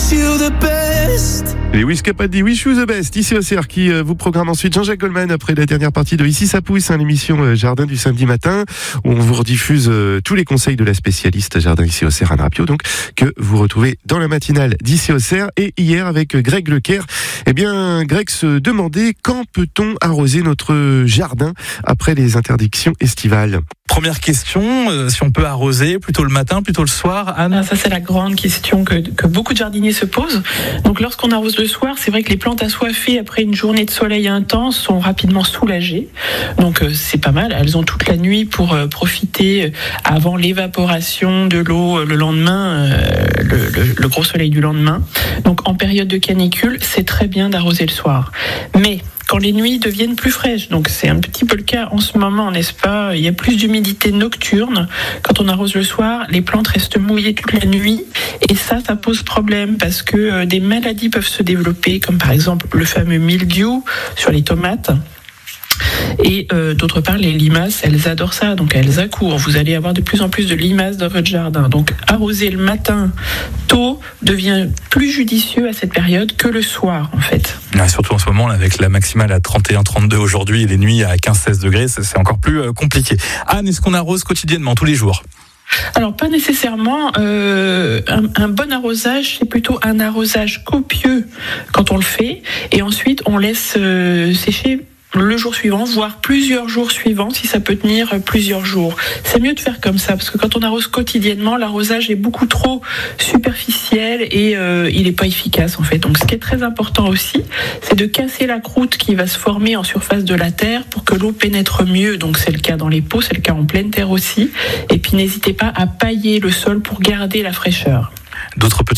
Et Wish Capaldi, Wish You the Best, ici au CR qui vous programme ensuite Jean-Jacques Goldman après la dernière partie de Ici ça pousse, l'émission Jardin du samedi matin où on vous rediffuse tous les conseils de la spécialiste Jardin ici au CR Anne Rapio, donc que vous retrouvez dans la matinale d'Ici au CR. Et hier avec Greg Leclerc, eh bien Greg se demandait quand peut-on arroser notre jardin après les interdictions estivales. Première question, si on peut arroser plutôt le matin, plutôt le soir, Anne? Ça c'est la grande question que beaucoup de jardiniers se posent. Donc lorsqu'on arrose le soir, c'est vrai que les plantes assoiffées après une journée de soleil intense sont rapidement soulagées. Donc c'est pas mal, elles ont toute la nuit pour profiter avant l'évaporation de l'eau le lendemain, le gros soleil du lendemain. Donc en période de canicule, c'est très bien d'arroser le soir. Mais quand les nuits deviennent plus fraîches, donc c'est un petit peu le cas en ce moment, n'est-ce pas? Il y a plus d'humidité nocturne. Quand on arrose le soir, les plantes restent mouillées toute la nuit. Et ça pose problème parce que des maladies peuvent se développer, comme par exemple le fameux mildiou sur les tomates. Et d'autre part, les limaces, elles adorent ça, donc elles accourent. Vous allez avoir de plus en plus de limaces dans votre jardin. Donc arroser le matin tôt devient plus judicieux à cette période que le soir, en fait. Ouais, surtout en ce moment, là, avec la maximale à 31-32 aujourd'hui et les nuits à 15-16 degrés, c'est encore plus compliqué. Anne, est-ce qu'on arrose quotidiennement, tous les jours? Alors pas nécessairement, un bon arrosage, c'est plutôt un arrosage copieux quand on le fait, et ensuite on laisse sécher le jour suivant, voire plusieurs jours suivants, si ça peut tenir plusieurs jours. C'est mieux de faire comme ça, parce que quand on arrose quotidiennement, l'arrosage est beaucoup trop superficiel et il n'est pas efficace en fait. Donc ce qui est très important aussi, c'est de casser la croûte qui va se former en surface de la terre pour que l'eau pénètre mieux. Donc c'est le cas dans les pots, c'est le cas en pleine terre aussi. Et puis n'hésitez pas à pailler le sol pour garder la fraîcheur. D'autres petits